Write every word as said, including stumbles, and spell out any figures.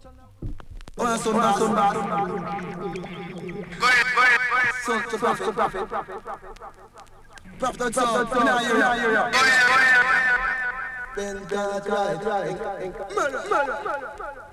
Oh, un son bas, son bas. Go ahead, go ahead, go ahead. Son, to prophet, prophet. Prophet sound, now you hear, you hear. Go ahead, go ahead, go ahead. Bend down, right, right. Murder, murder, murder.